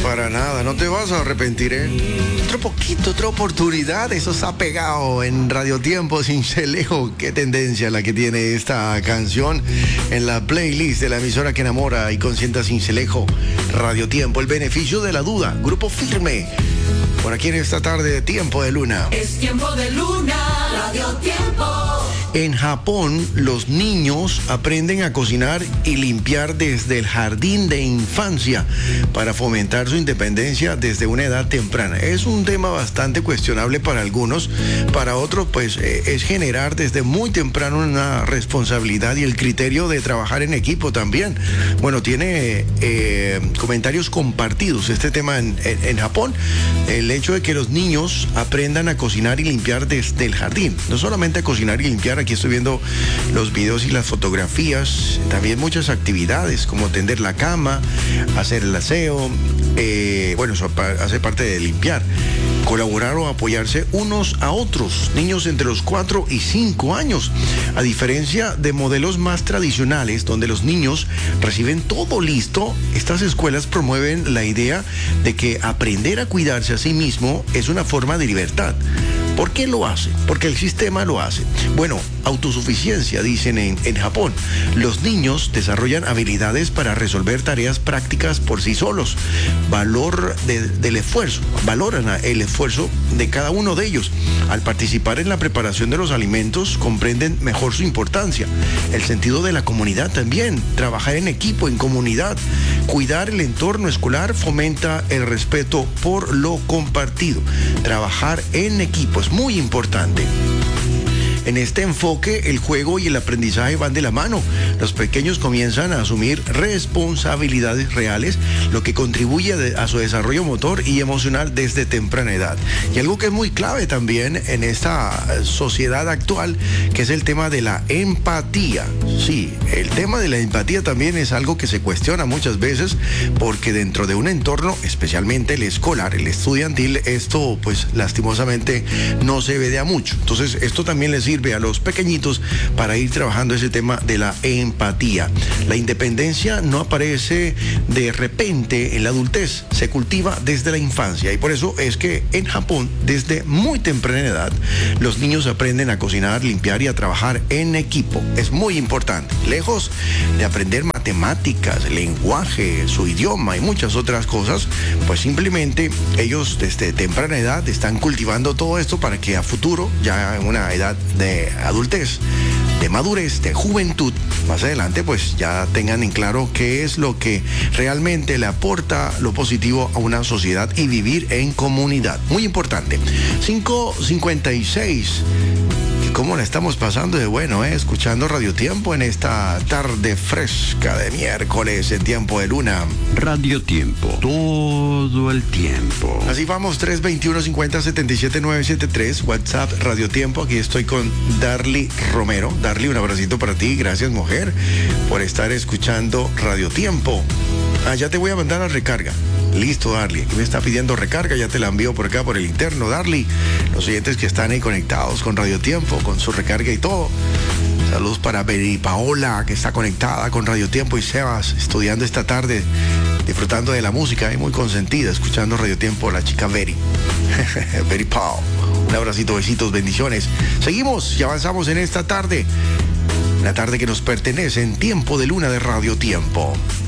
Para nada, no te vas a arrepentir, ¿eh? Otro poquito, otra oportunidad, eso se ha pegado en Radio Tiempo, Sincelejo. Qué tendencia la que tiene esta canción en la playlist de la emisora que enamora y consienta Sincelejo. Radio Tiempo, el beneficio de la duda, Grupo Firme. Por aquí en esta tarde de Tiempo de Luna. Es Tiempo de Luna, Radio Tiempo. En Japón, los niños aprenden a cocinar y limpiar desde el jardín de infancia para fomentar su independencia desde una edad temprana. Es un tema bastante cuestionable para algunos, para otros pues es generar desde muy temprano una responsabilidad y el criterio de trabajar en equipo también. Bueno, tiene comentarios compartidos este tema en Japón, el hecho de que los niños aprendan a cocinar y limpiar desde el jardín, no solamente a cocinar y limpiar. Aquí estoy viendo los videos y las fotografías, también muchas actividades como tender la cama, hacer el aseo, bueno, eso hace parte de limpiar, colaborar o apoyarse unos a otros, niños entre los 4 y 5 años, a diferencia de modelos más tradicionales donde los niños reciben todo listo. Estas escuelas promueven la idea de que aprender a cuidarse a sí mismo es una forma de libertad. ¿Por qué lo hace? Porque el sistema lo hace. Bueno, autosuficiencia, dicen en Japón. Los niños desarrollan habilidades para resolver tareas prácticas por sí solos. Valor del esfuerzo. Valoran el esfuerzo de cada uno de ellos. Al participar en la preparación de los alimentos, comprenden mejor su importancia. El sentido de la comunidad también. Trabajar en equipo, en comunidad. Cuidar el entorno escolar fomenta el respeto por lo compartido. Trabajar en equipo es muy importante. En este enfoque, el juego y el aprendizaje van de la mano. Los pequeños comienzan a asumir responsabilidades reales, lo que contribuye a su desarrollo motor y emocional desde temprana edad. Y algo que es muy clave también en esta sociedad actual, que es el tema de la empatía. Sí, el tema de la empatía también es algo que se cuestiona muchas veces, porque dentro de un entorno, especialmente el escolar, el estudiantil, esto pues lastimosamente no se ve de a mucho. Entonces, esto también les sirve a los pequeñitos para ir trabajando ese tema de la empatía. La independencia no aparece de repente en la adultez, se cultiva desde la infancia, y por eso es que en Japón, desde muy temprana edad, los niños aprenden a cocinar, limpiar y a trabajar en equipo. Es muy importante. Lejos de aprender matemáticas, lenguaje, su idioma y muchas otras cosas, pues simplemente ellos desde temprana edad están cultivando todo esto para que a futuro, ya en una edad de adultez, de madurez, de juventud, más adelante pues ya tengan en claro qué es lo que realmente le aporta lo positivo a una sociedad y vivir en comunidad. Muy importante. 5:56. ¿Cómo la estamos pasando de bueno, escuchando Radio Tiempo en esta tarde fresca de miércoles en Tiempo de Luna? Radio Tiempo, todo el tiempo. Así vamos, 321-50-77-973, WhatsApp Radio Tiempo. Aquí estoy con Darly Romero. Darly, un abracito para ti. Gracias, mujer, por estar escuchando Radio Tiempo. Ya te voy a mandar la recarga. Listo, Darly. Aquí me está pidiendo recarga, ya te la envío por acá, por el interno, Darly. Los oyentes que están ahí conectados con Radio Tiempo, con su recarga y todo. Saludos para Beri Paola, que está conectada con Radio Tiempo, y Sebas, estudiando esta tarde, disfrutando de la música y muy consentida, escuchando Radio Tiempo, la chica Beri. Beri Pao. Un abracito, besitos, bendiciones. Seguimos y avanzamos en esta tarde. La tarde que nos pertenece en Tiempo de Luna de Radio Tiempo.